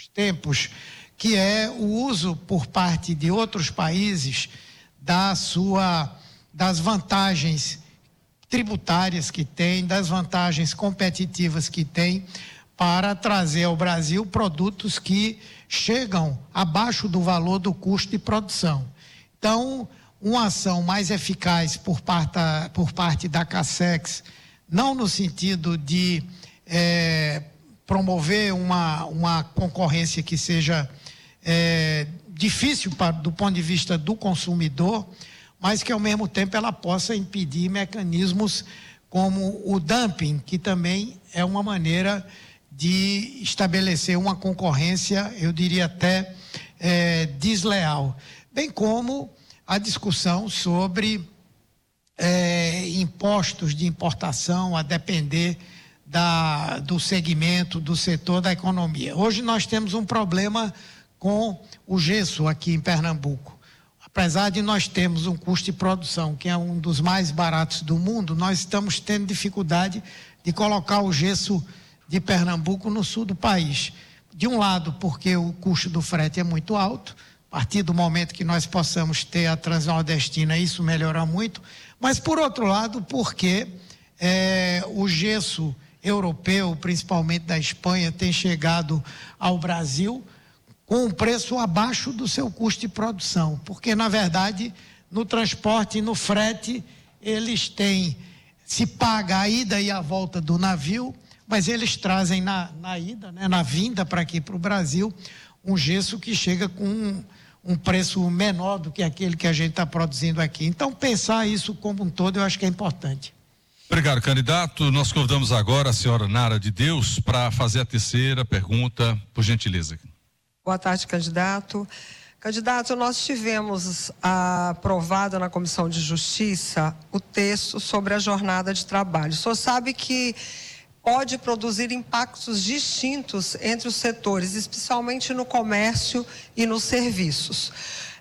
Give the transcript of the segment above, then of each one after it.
últimos tempos, que é o uso por parte de outros países das vantagens tributárias que tem, das vantagens competitivas que tem, para trazer ao Brasil produtos que chegam abaixo do valor do custo de produção. Então, uma ação mais eficaz por parte da CACEX, não no sentido de promover uma concorrência que seja difícil do ponto de vista do consumidor, mas que ao mesmo tempo ela possa impedir mecanismos como o dumping, que também é uma maneira de estabelecer uma concorrência, eu diria até desleal, bem como a discussão sobre impostos de importação, a depender do segmento, do setor da economia. Hoje nós temos um problema com o gesso aqui em Pernambuco. Apesar de nós termos um custo de produção que é um dos mais baratos do mundo, nós estamos tendo dificuldade de colocar o gesso de Pernambuco no sul do país. De um lado, porque o custo do frete é muito alto, a partir do momento que nós possamos ter a Transnordestina, isso melhora muito, mas por outro lado, porque o gesso europeu, principalmente da Espanha, tem chegado ao Brasil com um preço abaixo do seu custo de produção, porque na verdade no transporte e no frete se paga a ida e a volta do navio, mas eles trazem na ida, na vinda para aqui para o Brasil, um gesso que chega com um preço menor do que aquele que a gente está produzindo aqui. Então pensar isso como um todo eu acho que é importante. Obrigado, candidato. Nós convidamos agora a senhora Nara de Deus para fazer a terceira pergunta, por gentileza. Boa tarde, candidato. Candidato, nós tivemos aprovado na Comissão de Justiça o texto sobre a jornada de trabalho. O senhor sabe que pode produzir impactos distintos entre os setores, especialmente no comércio e nos serviços,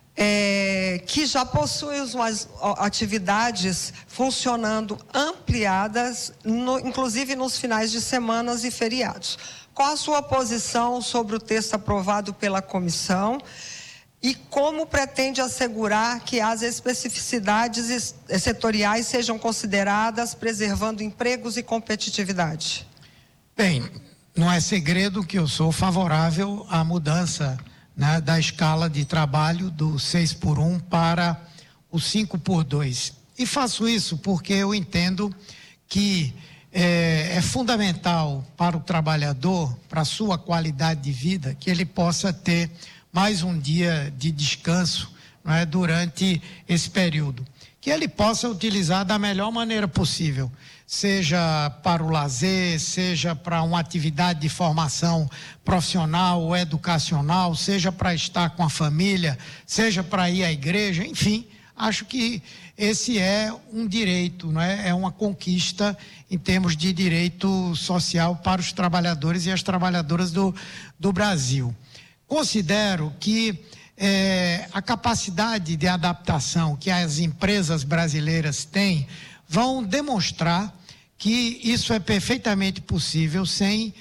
que já possuem umas atividades funcionando ampliadas, inclusive nos finais de semanas e feriados. Qual a sua posição sobre o texto aprovado pela comissão e como pretende assegurar que as especificidades setoriais sejam consideradas, preservando empregos e competitividade? Bem, não é segredo que eu sou favorável à mudança, da escala de trabalho do 6x1 para o 5x2. E faço isso porque eu entendo que é fundamental para o trabalhador, para a sua qualidade de vida, que ele possa ter mais um dia de descanso, durante esse período. Que ele possa utilizar da melhor maneira possível, seja para o lazer, seja para uma atividade de formação profissional ou educacional, seja para estar com a família, seja para ir à igreja, enfim. Acho que esse é um direito, é uma conquista em termos de direito social para os trabalhadores e as trabalhadoras do Brasil. Considero que a capacidade de adaptação que as empresas brasileiras têm vão demonstrar que isso é perfeitamente possível sem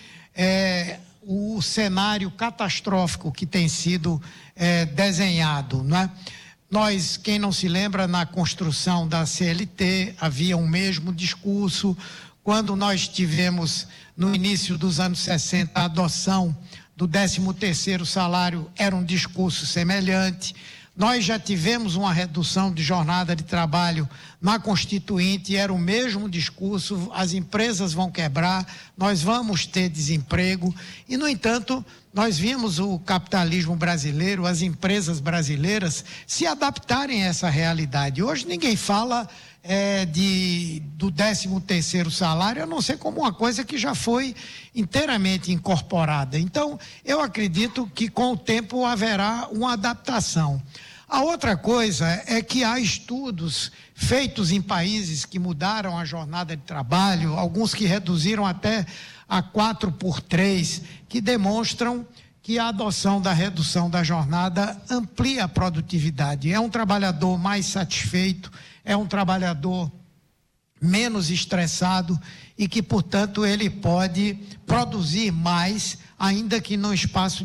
o cenário catastrófico que tem sido desenhado, Nós, quem não se lembra, na construção da CLT havia um mesmo discurso. Quando nós tivemos, no início dos anos 60, a adoção do 13º salário, era um discurso semelhante. Nós já tivemos uma redução de jornada de trabalho na Constituinte, era o mesmo discurso: as empresas vão quebrar, nós vamos ter desemprego. E, no entanto, nós vimos o capitalismo brasileiro, as empresas brasileiras se adaptarem a essa realidade. Hoje ninguém fala do 13º salário, a não ser como uma coisa que já foi inteiramente incorporada. Então, eu acredito que com o tempo haverá uma adaptação. A outra coisa é que há estudos feitos em países que mudaram a jornada de trabalho, alguns que reduziram até a 4x3, que demonstram que a adoção da redução da jornada amplia a produtividade. É um trabalhador mais satisfeito, é um trabalhador menos estressado e que, portanto, ele pode produzir mais, ainda que num espaço